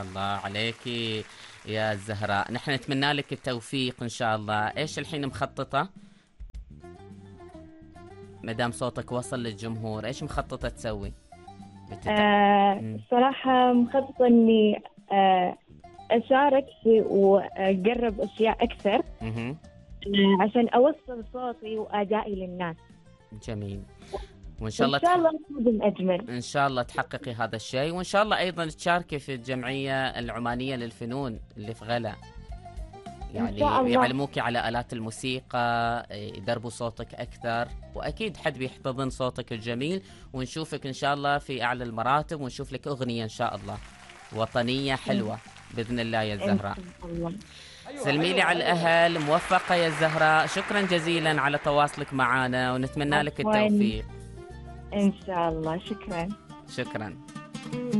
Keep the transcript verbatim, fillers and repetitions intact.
الله عليك يا زهراء، نحن نتمنى لك التوفيق إن شاء الله. إيش الحين مخططة مدام صوتك وصل للجمهور؟ إيش مخططة تسوي؟ بتت... آه مم. الصراحة مخططة إني آه أشارك في وأقرب أشياء أكثر، مهم. آه عشان أوصل صوتي وأدائي للناس، جميل. وإن شاء وإن الله شاء تح... الله نكون أجمل. إن شاء الله تحققي هذا الشيء، وإن شاء الله أيضا تشاركي في الجمعية العمانية للفنون اللي في غلا، إن يعني شاء الله. يعلموك على آلات الموسيقى، يدربوا صوتك أكثر، وأكيد حد بيحتضن صوتك الجميل، ونشوفك إن شاء الله في أعلى المراتب، ونشوف لك أغنية إن شاء الله وطنية إن حلوة بإذن الله يا إن زهراء. شاء الله. سلمي لي على الأهل، موفقة يا زهراء، شكرا جزيلا على تواصلك معنا، ونتمنى لك عفواً. التوفيق. إن شاء الله، شكرا. شكرا.